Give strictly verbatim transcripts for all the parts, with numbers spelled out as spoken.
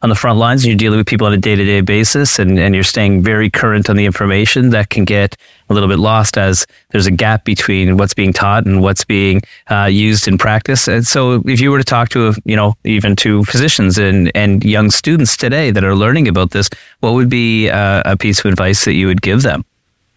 on the front lines and you're dealing with people on a day-to-day basis and, and you're staying very current on the information, that can get a little bit lost as there's a gap between what's being taught and what's being uh, used in practice. And so if you were to talk to, you know, even to physicians and, and young students today that are learning about this, what would be uh, a piece of advice that you would give them?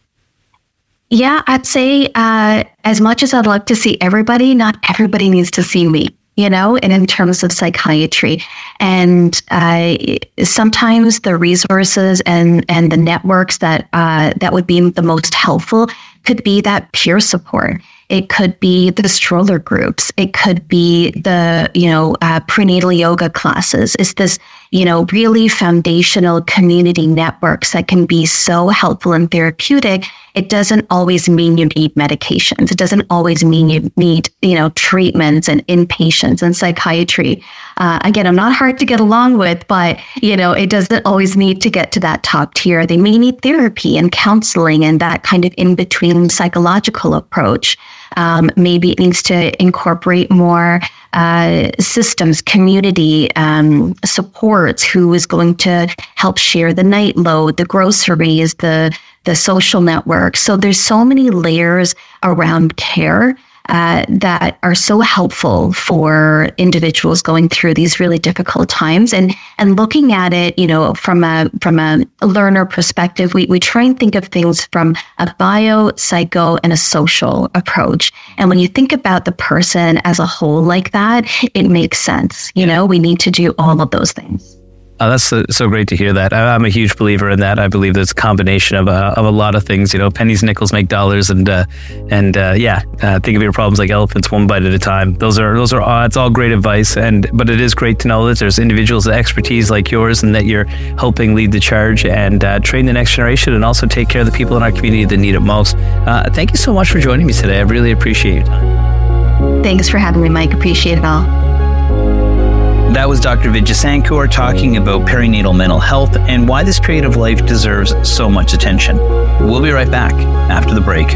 Yeah, I'd say uh, as much as I'd like to see everybody, not everybody needs to see me, you know, and in terms of psychiatry. And uh, sometimes the resources and, and the networks that uh, that would be the most helpful could be that peer support. It could be the stroller groups. It could be the, you know, uh, prenatal yoga classes. It's this, you know, really foundational community networks that can be so helpful and therapeutic. It doesn't always mean you need medications. It doesn't always mean you need, you know, treatments and inpatients and psychiatry. Uh, again, I'm not hard to get along with, but, you know, it doesn't always need to get to that top tier. They may need therapy and counseling and that kind of in-between psychological approach. Um, maybe it needs to incorporate more uh, systems, community um, supports, who is going to help share the night load, the groceries, the the social network. So there's so many layers around care uh, that are so helpful for individuals going through these really difficult times. And and looking at it, you know, from a from a learner perspective, we, we try and think of things from a bio, psycho, and a social approach. And when you think about the person as a whole like that, it makes sense. You know, we need to do all of those things. Oh, that's so, so great to hear that. I, I'm a huge believer in that. I believe there's a combination of a, of a lot of things. You know, pennies, nickels make dollars, and uh, and uh, yeah, uh, think of your problems like elephants, one bite at a time. Those are those are uh, it's all great advice, and but it is great to know that there's individuals with expertise like yours, and that you're helping lead the charge and uh, train the next generation, and also take care of the people in our community that need it most. Uh, thank you so much for joining me today. I really appreciate your time. Thanks for having me, Mike. Appreciate it all. That was Doctor Vidya Sankor talking about perinatal mental health and why this creative life deserves so much attention. We'll be right back after the break.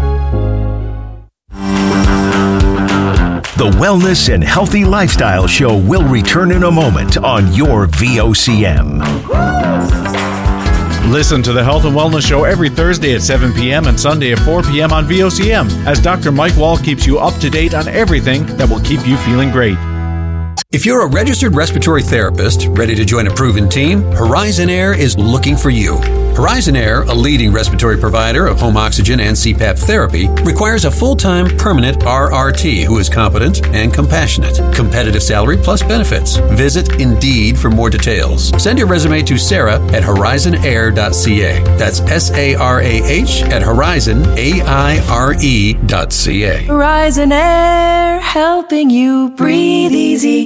The Wellness and Healthy Lifestyle Show will return in a moment on your V O C M. Listen to the Health and Wellness Show every Thursday at seven p.m. and Sunday at four p.m. on V O C M as Doctor Mike Wall keeps you up to date on everything that will keep you feeling great. If you're a registered respiratory therapist ready to join a proven team, Horizon Air is looking for you. Horizon Air, a leading respiratory provider of home oxygen and C PAP therapy, requires a full-time permanent R R T who is competent and compassionate. Competitive salary plus benefits. Visit Indeed for more details. Send your resume to Sarah at horizon air dot c a. That's S A R A H at horizon, A I R E dot C A. Horizon Air, helping you breathe easy.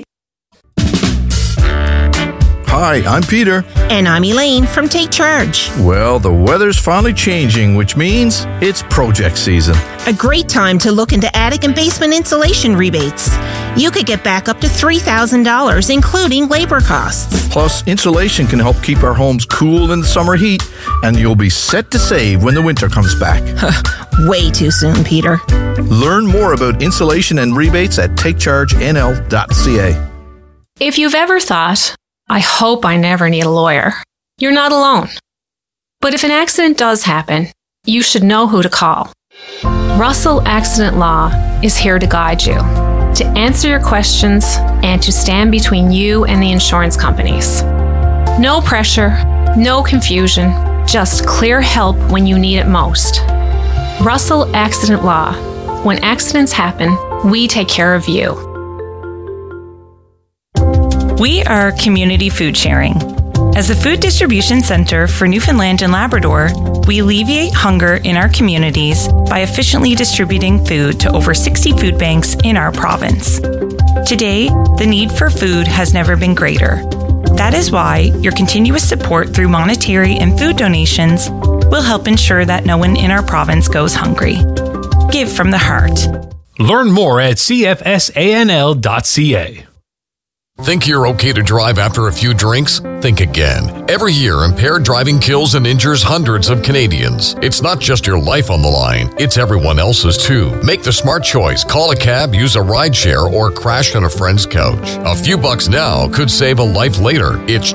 Hi, I'm Peter. And I'm Elaine from Take Charge. Well, the weather's finally changing, which means it's project season. A great time to look into attic and basement insulation rebates. You could get back up to three thousand dollars, including labor costs. Plus, insulation can help keep our homes cool in the summer heat, and you'll be set to save when the winter comes back. Way too soon, Peter. Learn more about insulation and rebates at take charge N L dot C A. If you've ever thought, I hope I never need a lawyer, you're not alone. But if an accident does happen, you should know who to call. Russell Accident Law is here to guide you, to answer your questions, and to stand between you and the insurance companies. No pressure, no confusion, just clear help when you need it most. Russell Accident Law. When accidents happen, we take care of you. We are Community Food Sharing. As a food distribution center for Newfoundland and Labrador, we alleviate hunger in our communities by efficiently distributing food to over sixty food banks in our province. Today, the need for food has never been greater. That is why your continuous support through monetary and food donations will help ensure that no one in our province goes hungry. Give from the heart. Learn more at C F S A N L dot C A. Think you're okay to drive after a few drinks? Think again. Every year, impaired driving kills and injures hundreds of Canadians. It's not just your life on the line, it's everyone else's too. Make the smart choice. Call a cab, use a rideshare, or crash on a friend's couch. A few bucks now could save a life later. It's